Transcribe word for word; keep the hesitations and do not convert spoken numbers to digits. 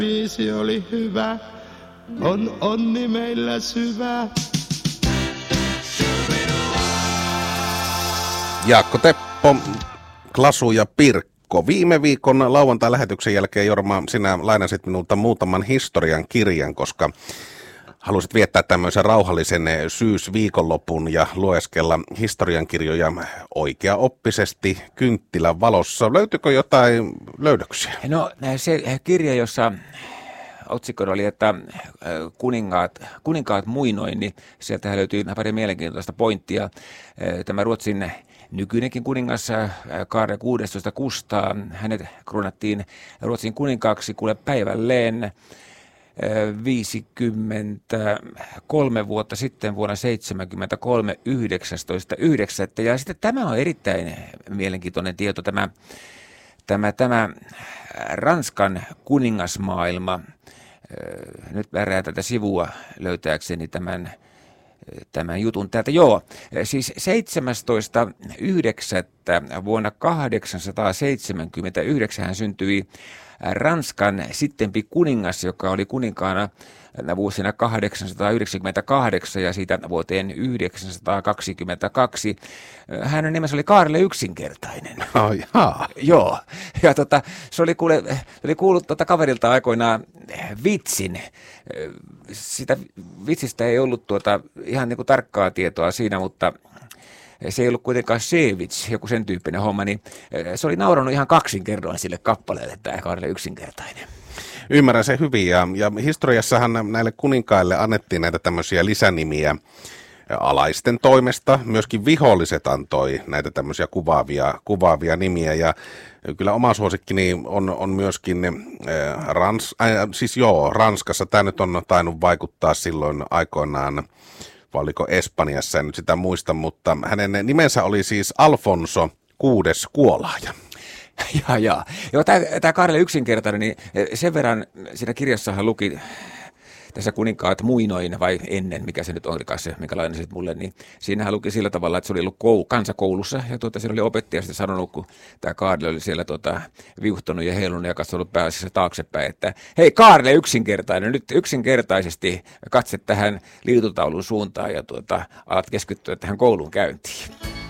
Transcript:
Biisi oli hyvä, on onni meillä syvä. Jaakko Teppo, Klasu ja Pirkko. Viime viikon lauantai-lähetyksen jälkeen, Jorma, sinä lainasit minulta muutaman historian kirjan, koska halusit viettää tämmöisen rauhallisen syysviikonlopun ja lueskella historiankirjoja oikeaoppisesti kynttilän valossa. Löytyykö jotain löydöksiä? No se kirja, jossa otsikko oli, että kuningaat, kuninkaat muinoin, niin sieltähän löytyy pari mielenkiintoista pointtia. Tämä Ruotsin nykyinenkin kuningas Kaarle kuudestoista Kustaa, hänet kruunattiin Ruotsin kuninkaaksi kuule päivälleen viisikymmentäkolme vuotta sitten vuonna seitsemänkymmentäkolme yhdeksästoista yhdeksättä Ja sitten tämä on erittäin mielenkiintoinen tieto, tämä, tämä, tämä Ranskan kuningasmaailma. Nyt värään tätä sivua löytääkseni tämän, tämän jutun täältä. Joo, siis seitsemästoista yhdeksättä vuonna kahdeksansataaseitsemänkymmentäyhdeksän hän syntyi Ranskan sittempi kuningas, joka oli kuninkaana vuosina kahdeksansataayhdeksänkymmentäkahdeksan ja siitä vuoteen yhdeksänsataakaksikymmentäkaksi. Hänen nimensä oli Kaarle Yksinkertainen. Oh, jaa. Joo, ja tota, se oli, kuule, oli kuullut tota kaverilta aikoinaan vitsin. Sitä vitsistä ei ollut tuota, ihan niin kuin tarkkaa tietoa siinä, mutta se ei ollut kuitenkaan Sevits, joku sen tyyppinen homma, niin se oli nauranut ihan kaksin kerroin sille kappaleelle, tämä Kaarle Yksinkertainen. Ymmärrän se hyvin, ja, ja historiassahan näille kuninkaille annettiin näitä tämmöisiä lisänimiä alaisten toimesta. Myöskin viholliset antoi näitä tämmöisiä kuvaavia, kuvaavia nimiä, ja kyllä oma suosikkini on, on myöskin äh, Rans, äh, siis joo, Ranskassa. Tämä nyt on tainnut vaikuttaa silloin aikoinaan, vai oliko Espanjassa, en nyt sitä muista, mutta hänen nimensä oli siis Alfonso kuudes Kuolaaja. Ja, ja. Joo, tämä, tämä Kaarle Yksinkertainen, niin sen verran siinä kirjassahan luki tässä kuninkaat muinoin vai ennen, mikä se nyt olikaan se, mikä lainasit mulle, niin siinähän luki sillä tavalla, että se oli ollut kou, kansakoulussa ja tuota, siinä oli opettaja sitten sanonut, kun tämä Kaarle oli siellä tuota, viuhtonut ja heilunut ja katsonut pääasiassa taaksepäin, että hei Kaarle Yksinkertainen, nyt yksinkertaisesti katse tähän liitutaulun suuntaan ja tuota, alat keskittyä tähän koulun käyntiin.